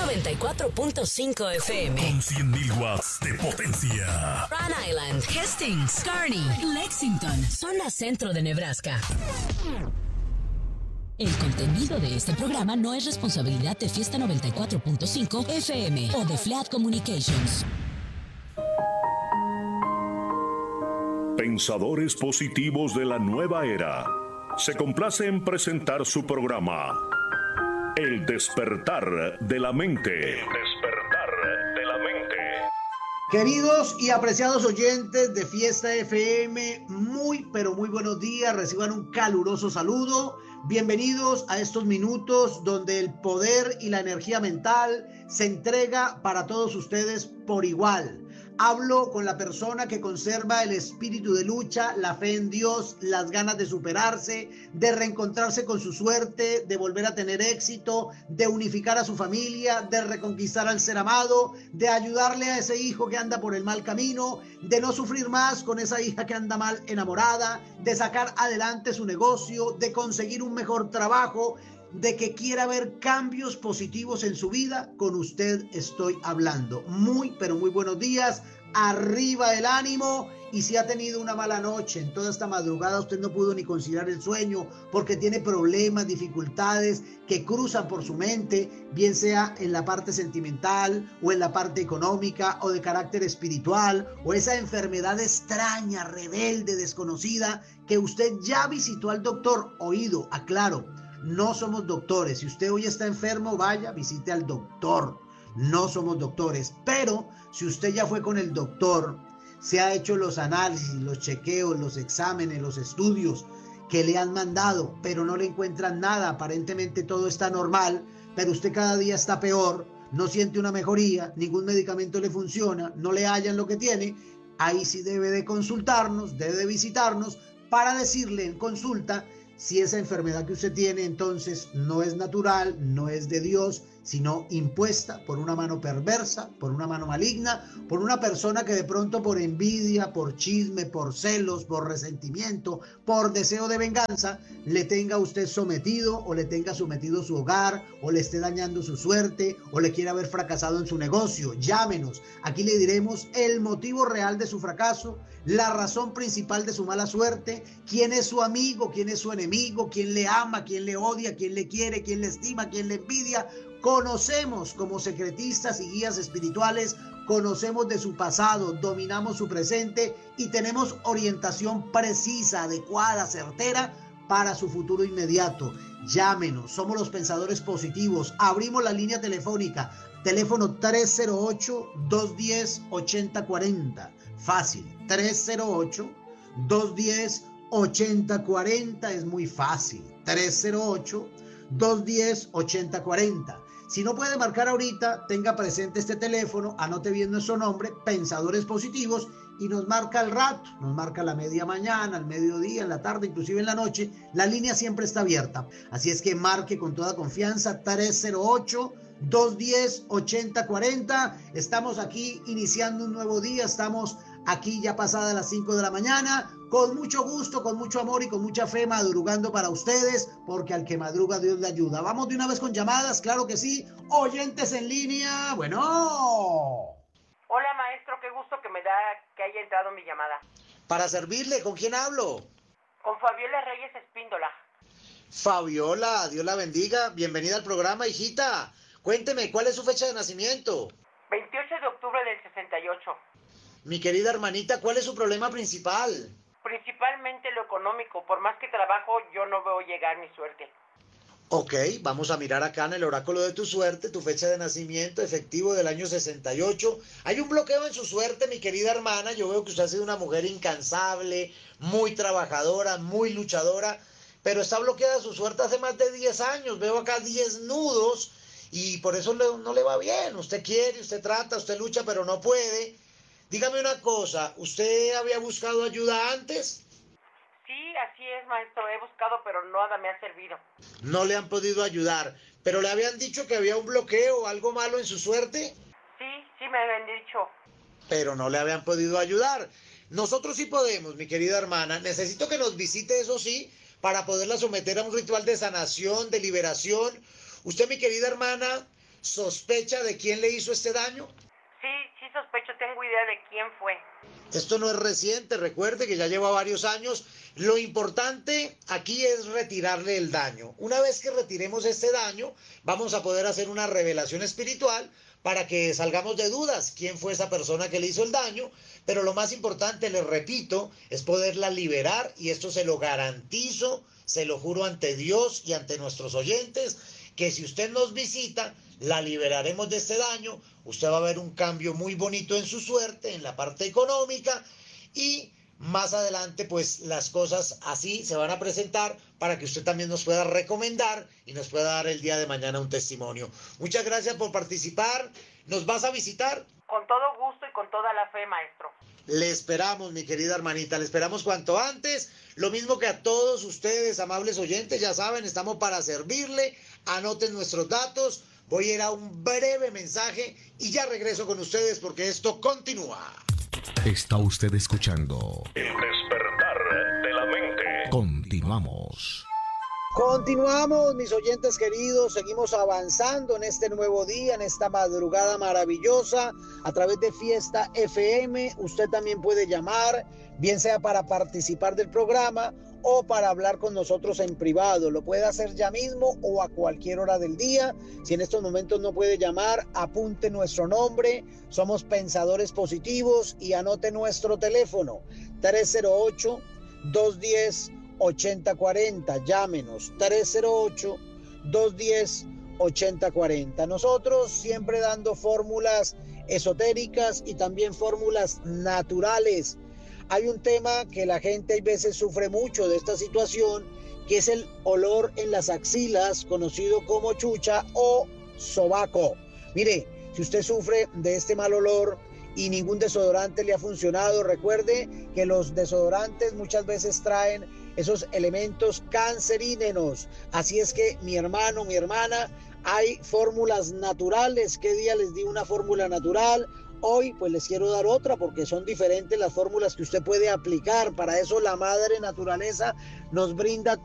94.5 FM. Con 100.000 watts de potencia. Rhode Island, Hastings, Kearney, Lexington, zona centro de Nebraska. El contenido de este programa no es responsabilidad de Fiesta 94.5 FM o de Flat Communications. Pensadores positivos de la nueva era. Se complace en presentar su programa El despertar de la mente. El despertar de la mente. Queridos y apreciados oyentes de Fiesta FM, muy pero muy buenos días. Reciban un caluroso saludo. Bienvenidos a estos minutos donde el poder y la energía mental se entrega para todos ustedes por igual. Hablo con la persona que conserva el espíritu de lucha, la fe en Dios, las ganas de superarse, de reencontrarse con su suerte, de volver a tener éxito, de unificar a su familia, de reconquistar al ser amado, de ayudarle a ese hijo que anda por el mal camino, de no sufrir más con esa hija que anda mal enamorada, de sacar adelante su negocio, de conseguir un mejor trabajo, de que quiera ver cambios positivos en su vida. Con usted estoy hablando. Muy pero muy buenos días, arriba el ánimo. Y si ha tenido una mala noche en toda esta madrugada, usted no pudo ni conciliar el sueño porque tiene problemas, dificultades que cruzan por su mente, bien sea en la parte sentimental o en la parte económica o de carácter espiritual, o esa enfermedad extraña, rebelde, desconocida, que usted ya visitó al doctor. Oído, aclaro, no somos doctores. Si usted hoy está enfermo, vaya, visite al doctor. No somos doctores. Pero si usted ya fue con el doctor, se ha hecho los análisis, los chequeos, los exámenes, los estudios que le han mandado, pero no le encuentran nada, aparentemente todo está normal, pero usted cada día está peor, no siente una mejoría, ningún medicamento le funciona, no le hallan lo que tiene, ahí sí debe de consultarnos, debe de visitarnos para decirle en consulta si esa enfermedad que usted tiene entonces no es natural, no es de Dios, sino impuesta por una mano perversa, por una mano maligna, por una persona que de pronto por envidia, por chisme, por celos, por resentimiento, por deseo de venganza, le tenga a usted sometido o le tenga sometido su hogar o le esté dañando su suerte o le quiera haber fracasado en su negocio. Llámenos, aquí le diremos el motivo real de su fracaso, la razón principal de su mala suerte, quién es su amigo, quién es su enemigo, quién le ama, quién le odia, quién le quiere, quién le estima, quién le envidia. Conocemos como secretistas y guías espirituales, conocemos de su pasado, dominamos su presente y tenemos orientación precisa, adecuada, certera para su futuro inmediato. Llámenos, somos los pensadores positivos. Abrimos la línea telefónica, teléfono 308-210-8040. Fácil, 308-210-8040 es muy fácil. 308-210-8040. Si no puede marcar ahorita, tenga presente este teléfono, anote bien nuestro nombre, Pensadores Positivos, y nos marca al rato, nos marca a la media mañana, al mediodía, en la tarde, inclusive en la noche. La línea siempre está abierta, así es que marque con toda confianza, 308-210-8040. Estamos aquí iniciando un nuevo día, estamos aquí ya pasadas las 5 de la mañana, con mucho gusto, con mucho amor y con mucha fe, madrugando para ustedes, porque al que madruga Dios le ayuda. Vamos de una vez con llamadas, claro que sí. Oyentes en línea, bueno. Hola maestro, qué gusto que me da que haya entrado mi llamada. Para servirle, ¿con quién hablo? Con Fabiola Reyes Espíndola. Fabiola, Dios la bendiga, bienvenida al programa, hijita. Cuénteme, ¿cuál es su fecha de nacimiento? 28 de octubre del 68. Mi querida hermanita, ¿cuál es su problema principal? Principalmente lo económico, por más que trabajo yo no veo llegar mi suerte. Ok, vamos a mirar acá en el oráculo de tu suerte, tu fecha de nacimiento efectivo del año 68. Hay un bloqueo en su suerte, mi querida hermana. Yo veo que usted ha sido una mujer incansable, muy trabajadora, muy luchadora, pero está bloqueada su suerte hace más de 10 años. Veo acá 10 nudos y por eso no le va bien. Usted quiere, usted trata, usted lucha, pero no puede. Dígame una cosa, ¿usted había buscado ayuda antes? Sí, así es, maestro, he buscado, pero nada me ha servido. No le han podido ayudar, pero le habían dicho que había un bloqueo o algo malo en su suerte. Sí, me habían dicho. Pero no le habían podido ayudar. Nosotros sí podemos, mi querida hermana. Necesito que nos visite, eso sí, para poderla someter a un ritual de sanación, de liberación. Usted, mi querida hermana, ¿Sospecha de quién le hizo este daño? Sí sospecho, tengo idea de quién fue. Esto no es reciente, recuerde que ya lleva varios años. Lo importante aquí es retirarle el daño. Una vez que retiremos este daño, vamos a poder hacer una revelación espiritual para que salgamos de dudas quién fue esa persona que le hizo el daño. Pero lo más importante, les repito, es poderla liberar, y esto se lo garantizo, se lo juro ante Dios y ante nuestros oyentes, que si usted nos visita, la liberaremos de este daño. Usted va a ver un cambio muy bonito en su suerte, en la parte económica, y más adelante pues las cosas así se van a presentar para que usted también nos pueda recomendar y nos pueda dar el día de mañana un testimonio. Muchas gracias por participar. ¿Nos vas a visitar? Con todo gusto y con toda la fe, maestro. Le esperamos, mi querida hermanita, le esperamos cuanto antes. Lo mismo que a todos ustedes, amables oyentes, ya saben, estamos para servirle. Anoten nuestros datos. Voy a ir a un breve mensaje y ya regreso con ustedes porque esto continúa. Está usted escuchando El despertar de la mente. Continuamos. Continuamos, mis oyentes queridos, seguimos avanzando en este nuevo día, en esta madrugada maravillosa, a través de Fiesta FM. Usted también puede llamar, bien sea para participar del programa o para hablar con nosotros en privado. Lo puede hacer ya mismo o a cualquier hora del día. Si en estos momentos no puede llamar, apunte nuestro nombre. Somos Pensadores Positivos y anote nuestro teléfono, 308-210-8040. Llámenos, 308-210-8040. Nosotros siempre dando fórmulas esotéricas y también fórmulas naturales. Hay un tema que la gente a veces sufre mucho de esta situación, que es el olor en las axilas, conocido como chucha o sobaco. Mire, si usted sufre de este mal olor y ningún desodorante le ha funcionado, recuerde que los desodorantes muchas veces traen esos elementos cancerígenos. Así es que, mi hermano, mi hermana, hay fórmulas naturales. ¿Qué día les di una fórmula natural? Hoy pues les quiero dar otra, porque son diferentes las fórmulas que usted puede aplicar. Para eso la madre naturaleza nos brinda